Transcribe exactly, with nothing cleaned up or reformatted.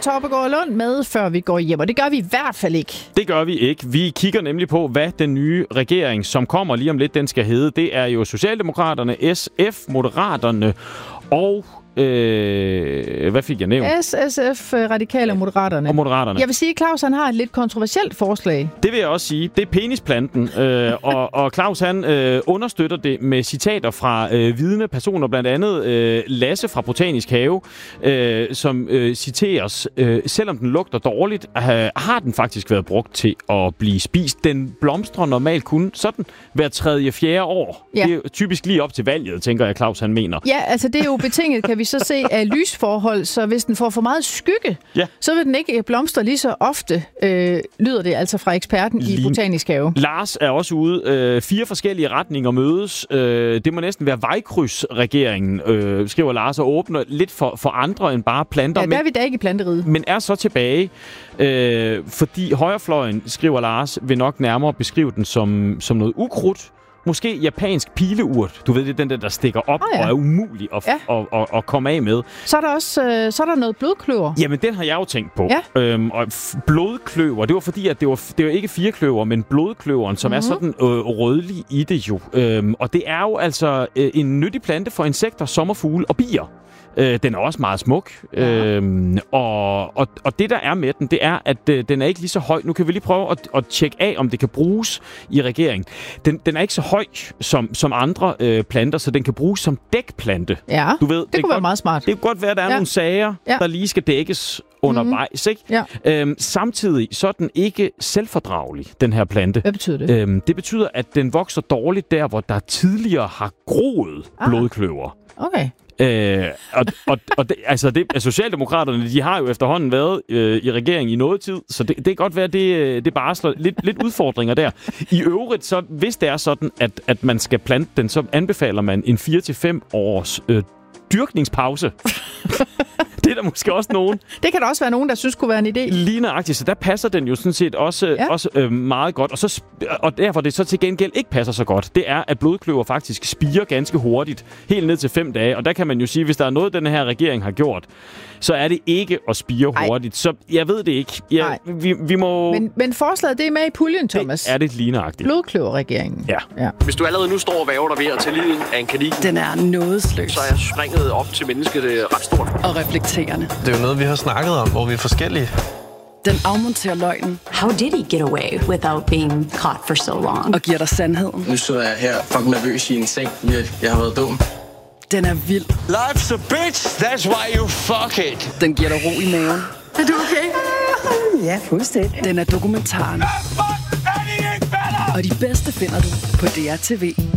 Torpegaard Lund med, før vi går hjem. Og det gør vi i hvert fald ikke. Det gør vi ikke. Vi kigger nemlig på, hvad den nye regering, som kommer lige om lidt, den skal hedde. Det er jo Socialdemokraterne, S F, Moderaterne og... Øh, hvad fik jeg nævnt? S S F, Radikale og Moderaterne. Og Moderaterne. Jeg vil sige, at Claus han har et lidt kontroversielt forslag. Det vil jeg også sige. Det er penisplanten. øh, og, og Claus han øh, understøtter det med citater fra øh, vidne personer, blandt andet øh, Lasse fra Botanisk Have, øh, som øh, citeres, øh, selvom den lugter dårligt, øh, har den faktisk været brugt til at blive spist. Den blomstrer normalt kun sådan hver tredje, fjerde år. Ja. Det er typisk lige op til valget, tænker jeg, Claus han mener. Ja, altså det er jo betinget, kan vi så se, af lysforhold, så hvis den får for meget skygge, ja. så vil den ikke blomstre lige så ofte, øh, lyder det altså fra eksperten Lige. i Botanisk Have. Lars er også ude. Øh, fire forskellige retninger mødes. Øh, det må næsten være vejkrydsregeringen, øh, skriver Lars, og åbner lidt for, for andre end bare planter. Ja, der er vi da ikke i planteriget. Men er så tilbage, øh, fordi højrefløjen, skriver Lars, vil nok nærmere beskrive den som, som noget ukrudt. Måske japansk pileurt. Du ved, det er den der, der stikker op oh, ja. og er umulig at, ja. at, at, at komme af med. Så er der også øh, så er der noget blodkløver. Jamen, den har jeg jo tænkt på. Ja. Øhm, og f- blodkløver, det var fordi, at det var, det var ikke fire kløver, men blodkløveren, som mm-hmm. er sådan øh, rødlig i det jo. Øhm, og det er jo altså øh, en nyttig plante for insekter, sommerfugle og bier. Øh, den er også meget smuk. Ja. Øhm, og, og, og det, der er med den, det er, at øh, den er ikke lige så høj. Nu kan vi lige prøve at, at tjekke af, om det kan bruges i regeringen. Den, den er ikke så høj som, som andre øh, planter, så den kan bruges som dækplante. Ja, du ved, det, det kunne være meget smart. Det kunne godt være, at der er ja. nogle sager, ja. der lige skal dækkes undervejs. Ikke? Ja. Øhm, samtidig så er den ikke selvfordragelig, den her plante. Hvad betyder det? Øhm, det betyder, at den vokser dårligt der, hvor der tidligere har groet ah. blodkløver. Okay. Øh, og og, og det, altså det, Socialdemokraterne, de har jo efterhånden været øh, i regeringen i noget tid, så det, det kan godt være, det, det barsler lidt, lidt udfordringer der. I øvrigt, så hvis det er sådan, at, at man skal plante den, så anbefaler man en fire til fem års øh, dyrkningspause. Det er der måske også nogen. Det kan der også være nogen, der synes kunne være en idé. Lige nøjagtigt, så der passer den jo sådan set også, ja. også øh, meget godt. Og, så, og derfor det så til gengæld ikke passer så godt, det er, at blodkløver faktisk spirer ganske hurtigt, helt ned til fem dage. Og der kan man jo sige, hvis der er noget, den her regering har gjort, så er det ikke at spire Ej. hurtigt. Så jeg ved det ikke. Jeg, vi, vi må... men, men forslaget, det er med i puljen, Thomas. Det er det lige nøjagtigt. Blodkløverregeringen. Ja. ja. Hvis du allerede nu står og væver dig ved at tage livet af en kanin, den er nådesløs. Så er springet op til mennesket ret stort. Og reflekterende. Det er jo noget, vi har snakket om, hvor vi er forskellige. Den afmonterer løgnen. How did he get away without being caught for so long? Og giver dig sandheden. Nu så jeg her fucking nervøs i en seng. Jeg, jeg har været dum. Den er vild. Life's a bitch, that's why you fuck it. Den giver dig ro i maven. Er du okay? Ja, fuldstændig. Den er dokumentaren. Og de bedste finder du på D R T V.